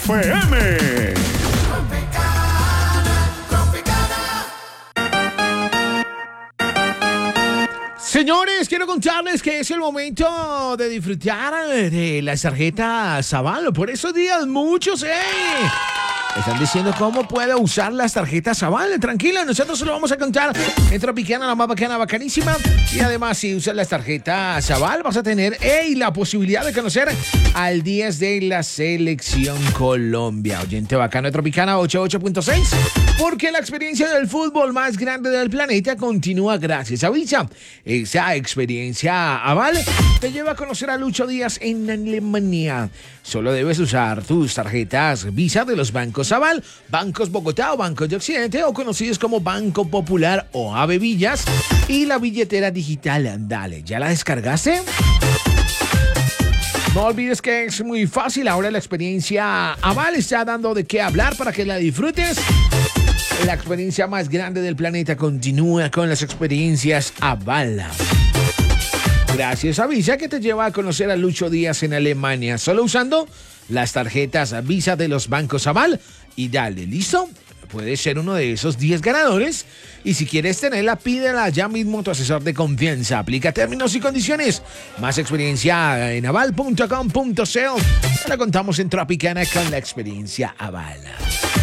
FM. Señores, quiero contarles que es el momento de disfrutar de las tarjetas Aval. Por esos días muchos, están diciendo cómo puede usar las tarjetas Aval. Tranquilo, nosotros se lo vamos a contar en Tropicana, la más bacana, bacanísima. Y además, si usas las tarjetas Aval, vas a tener la posibilidad de conocer al 10 de la Selección Colombia. Oyente bacano de Tropicana 88.6. Porque la experiencia del fútbol más grande del planeta continúa gracias a Visa. Esa experiencia Aval te lleva a conocer a Lucho Díaz en Alemania. Solo debes usar tus tarjetas Visa de los bancos Aval, Bancos Bogotá o Bancos de Occidente, o conocidos como Banco Popular o Ave Villas, y la billetera digital. Dale, ¿ya la descargaste? No olvides que es muy fácil. Ahora la experiencia Aval está dando de qué hablar para que la disfrutes. La experiencia más grande del planeta continúa con las experiencias Aval. Gracias a Visa, que te lleva a conocer a Lucho Díaz en Alemania, solo usando las tarjetas Visa de los bancos Aval. Y dale, ¿listo? Puedes ser uno de esos 10 ganadores. Y si quieres tenerla, pídela ya mismo a tu asesor de confianza. Aplica términos y condiciones. Más experiencia en aval.com.co. La contamos en Tropicana con la experiencia Aval.